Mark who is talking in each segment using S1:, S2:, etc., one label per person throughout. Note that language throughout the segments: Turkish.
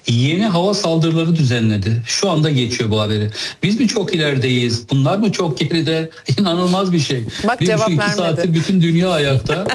S1: yeni hava saldırıları düzenledi. Şu anda geçiyor bu haberi. Biz mi çok ilerideyiz? Bunlar mı çok geride? İnanılmaz bir şey.
S2: Bak cevap
S1: iki
S2: vermedi.
S1: saattir bütün dünya ayakta.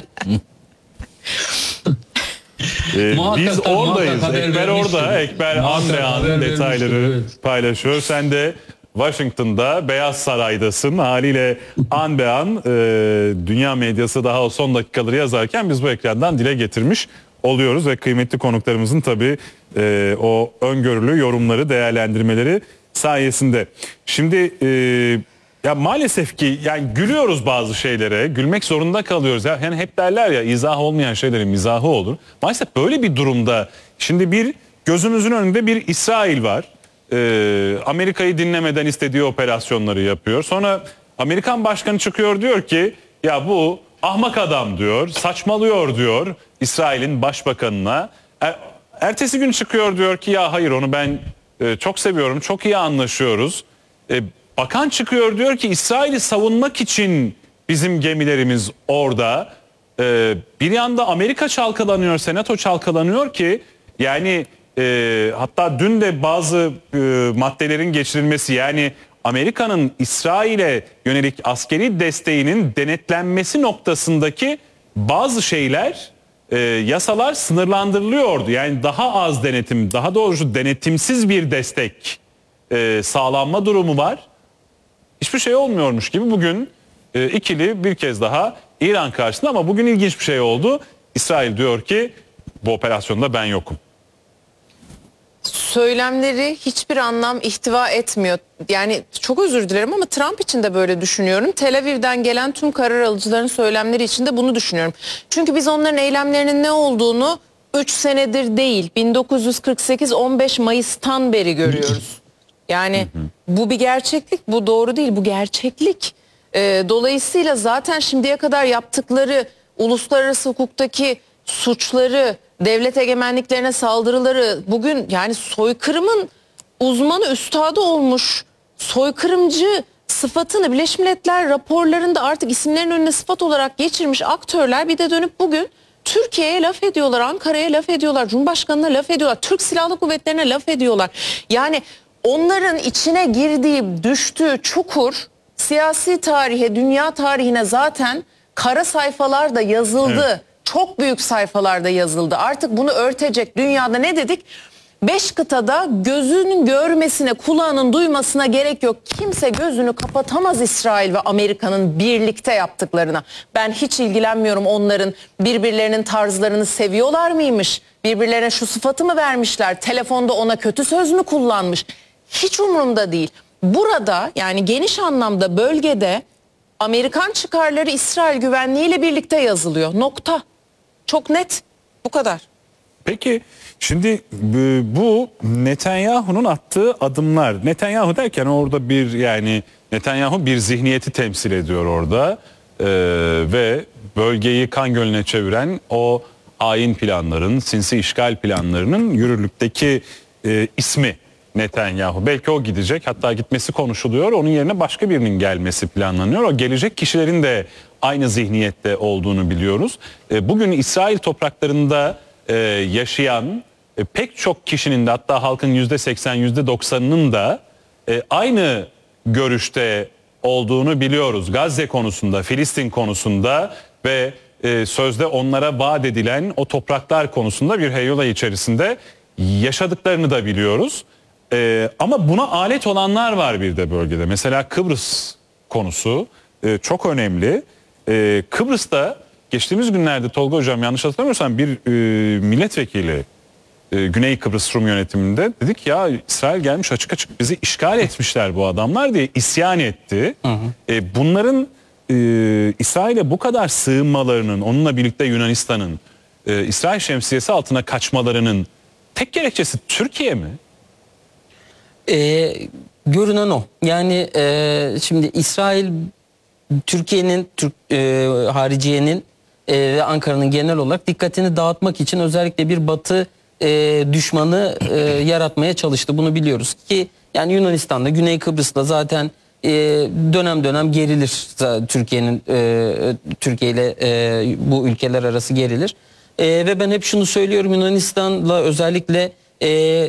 S3: Biz oradayız. Ekber orada. Ekber Andrea'nın detayları paylaşıyor. Sen de Washington'da Beyaz Saray'dasın. Haliyle an be an dünya medyası daha o son dakikaları yazarken biz bu ekrandan dile getirmiş oluyoruz ve kıymetli konuklarımızın tabii o öngörülü yorumları, değerlendirmeleri sayesinde. Şimdi ya maalesef ki yani gülüyoruz bazı şeylere, gülmek zorunda kalıyoruz. Yani hep derler ya, izah olmayan şeylerin mizahı olur. Maalesef böyle bir durumda şimdi bir gözümüzün önünde bir İsrail var. Amerika'yı dinlemeden istediği operasyonları yapıyor. Sonra Amerikan başkanı çıkıyor, diyor ki ya bu ahmak adam diyor, saçmalıyor diyor İsrail'in başbakanına. Ertesi gün çıkıyor, diyor ki ya hayır, onu ben çok seviyorum, çok iyi anlaşıyoruz. Bakan çıkıyor, diyor ki İsrail'i savunmak için bizim gemilerimiz orada. Bir yanda Amerika çalkalanıyor, Senato çalkalanıyor ki yani hatta dün de bazı maddelerin geçirilmesi, yani Amerika'nın İsrail'e yönelik askeri desteğinin denetlenmesi noktasındaki bazı şeyler, yasalar sınırlandırılıyordu. Yani daha az denetim, daha doğrusu denetimsiz bir destek sağlanma durumu var. Hiçbir şey olmuyormuş gibi bugün ikili bir kez daha İran karşısında, ama bugün ilginç bir şey oldu. İsrail diyor ki bu operasyonda ben yokum.
S2: Söylemleri hiçbir anlam ihtiva etmiyor. Yani çok özür dilerim ama Trump için de böyle düşünüyorum. Tel Aviv'den gelen tüm karar alıcıların söylemleri için de bunu düşünüyorum. Çünkü biz onların eylemlerinin ne olduğunu 3 senedir değil, 1948 15 Mayıs'tan beri görüyoruz. Yani bu bir gerçeklik, bu doğru değil, bu gerçeklik. Dolayısıyla zaten şimdiye kadar yaptıkları uluslararası hukuktaki suçları, devlet egemenliklerine saldırıları, bugün yani soykırımın uzmanı, üstadı olmuş soykırımcı sıfatını Birleşmiş Milletler raporlarında artık isimlerin önüne sıfat olarak geçirmiş aktörler bir de dönüp bugün Türkiye'ye laf ediyorlar, Ankara'ya laf ediyorlar, Cumhurbaşkanı'na laf ediyorlar, Türk Silahlı Kuvvetleri'ne laf ediyorlar. Yani onların içine girdiği, düştüğü çukur siyasi tarihe, dünya tarihine zaten kara sayfalarda yazıldı. Evet. Çok büyük sayfalarda yazıldı. Artık bunu örtecek dünyada ne dedik? 5 kıtada gözünün görmesine, kulağının duymasına gerek yok. Kimse gözünü kapatamaz İsrail ve Amerika'nın birlikte yaptıklarına. Ben hiç ilgilenmiyorum onların birbirlerinin tarzlarını seviyorlar mıymış? Birbirlerine şu sıfatı mı vermişler? Telefonda ona kötü söz mü kullanmış? Hiç umurumda değil. Burada yani geniş anlamda bölgede Amerikan çıkarları İsrail güvenliğiyle birlikte yazılıyor. Nokta. Çok net. Bu kadar.
S3: Peki şimdi bu Netanyahu'nun attığı adımlar. Netanyahu derken orada bir, yani Netanyahu bir zihniyeti temsil ediyor orada. Ve bölgeyi kan gölüne çeviren o hain planların, sinsi işgal planlarının yürürlükteki ismi Netanyahu. Belki o gidecek, hatta gitmesi konuşuluyor. Onun yerine başka birinin gelmesi planlanıyor. O gelecek kişilerin de aynı zihniyette olduğunu biliyoruz. Bugün İsrail topraklarında yaşayan pek çok kişinin de, hatta halkın %80, %90'ının da aynı görüşte olduğunu biliyoruz. Gazze konusunda, Filistin konusunda ve sözde onlara vaat edilen o topraklar konusunda bir heyola içerisinde yaşadıklarını da biliyoruz. Ama buna alet olanlar var bir de bölgede. Mesela Kıbrıs konusu çok önemli. Kıbrıs'ta geçtiğimiz günlerde Tolga Hocam, yanlış hatırlamıyorsam bir milletvekili Güney Kıbrıs Rum yönetiminde dedik ya, İsrail gelmiş açık açık bizi işgal etmişler bu adamlar diye isyan etti. Bunların İsrail'e bu kadar sığınmalarının, onunla birlikte Yunanistan'ın İsrail şemsiyesi altına kaçmalarının tek gerekçesi Türkiye mi?
S4: Görünen o. Yani şimdi İsrail, Türkiye'nin, hariciyenin ve Ankara'nın genel olarak dikkatini dağıtmak için özellikle bir Batı düşmanı yaratmaya çalıştı. Bunu biliyoruz ki yani Yunanistan'da, Güney Kıbrıs'ta zaten dönem dönem gerilir. Türkiye ile bu ülkeler arası gerilir. Ve ben hep şunu söylüyorum, Yunanistan'la özellikle